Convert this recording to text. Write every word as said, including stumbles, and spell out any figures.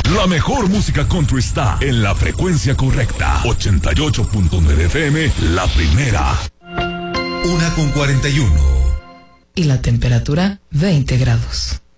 La mejor música country está en la frecuencia correcta. ochenta y ocho punto nueve F M, la primera. Una con cuarenta y uno. Y la temperatura, veinte grados.